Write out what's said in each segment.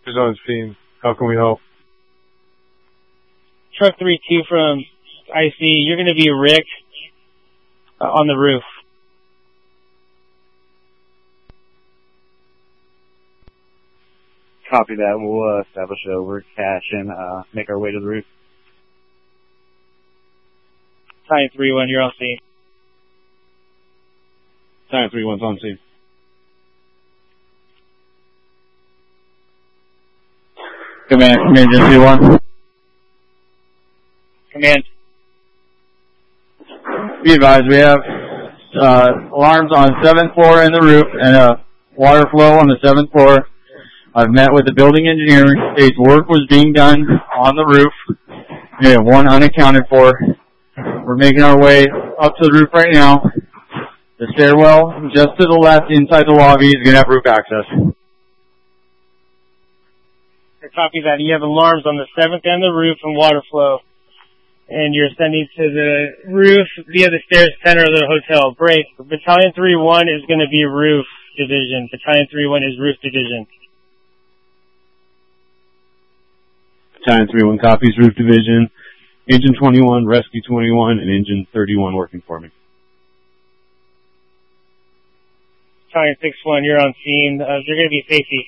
Who's on scene? How can we help? Truck 3-2 from IC. You're going to be Rick on the roof. Copy that. We'll establish it over cache and make our way to the roof. Battalion 3-1, you're on scene. Battalion 3-1's on scene. Command, Emergency 1. Command. Be advised, we have alarms on the 7th floor in the roof and water flow on the 7th floor. I've met with the building engineer. States work was being done on the roof. We have one unaccounted for. We're making our way up to the roof right now. The stairwell just to the left inside the lobby is going to have roof access. Copy that. You have alarms on the 7th and the roof and water flow. And you're ascending to the roof via the stairs center of the hotel. Break. Battalion 3-1 is going to be roof division. Battalion 3-1 is roof division. Battalion 3-1 copies, roof division. Engine 21, rescue 21, and engine 31 working for me. Battalion 6-1, you're on scene. You're going to be safety.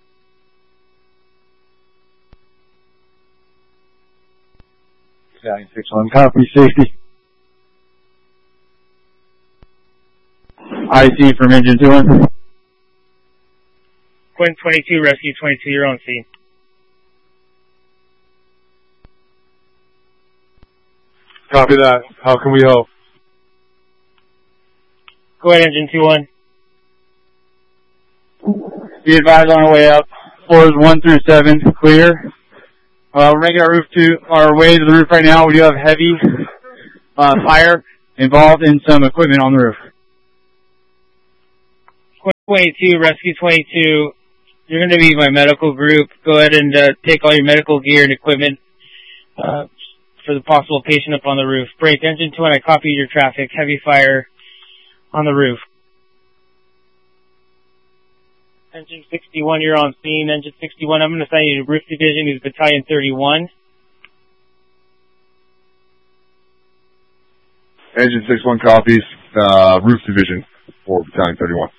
Battalion 6-1, copy, safety. IC from engine 2-1. Quinn 22, rescue 22, you're on scene. Copy that. How can we help? Go ahead, engine 2-1. Be advised on our way up. Floors 1 through 7, clear. We're making our way to the roof right now. We do have heavy fire involved in some equipment on the roof. Quinn 22, rescue 22, you're going to be my medical group. Go ahead and take all your medical gear and equipment for the possible patient up on the roof. Break. Engine 2-1, I copy your traffic. Heavy fire on the roof. Engine 61, you're on scene. Engine 61, I'm going to assign you to roof division, who's Battalion 31. Engine 61 copies, roof division for Battalion 31.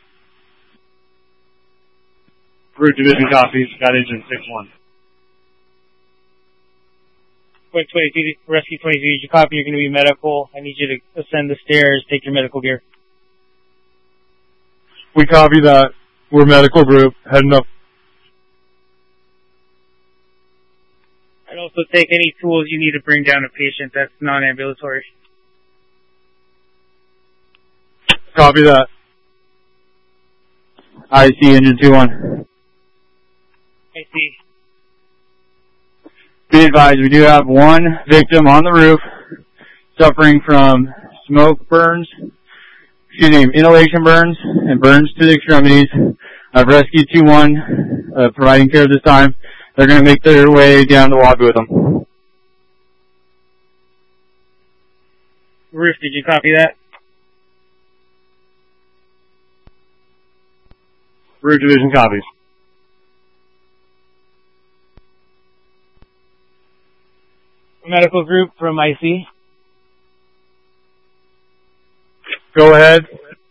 Roof division copies, got engine 61. Quick 22, rescue 22, you copy, you're going to be medical. I need you to ascend the stairs, take your medical gear. We copy that. We're medical group, heading up. I'd also take any tools you need to bring down a patient that's non-ambulatory. Copy that. IC engine 2-1. I see. Be advised, we do have one victim on the roof suffering from smoke burns, inhalation burns, and burns to the extremities. I've rescued 2-1, providing care this time. They're going to make their way down the lobby with them. Roof, did you copy that? Roof division copies. Medical group from IC. Go ahead.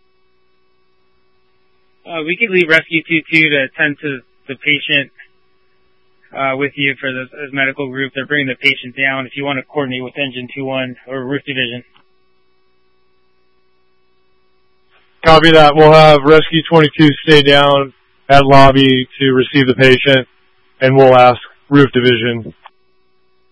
We could leave rescue 2-2 to attend to the patient with you for the medical group. They're bringing the patient down if you want to coordinate with engine 2-1 or roof division. Copy that. We'll have rescue 22 stay down at lobby to receive the patient, and we'll ask roof division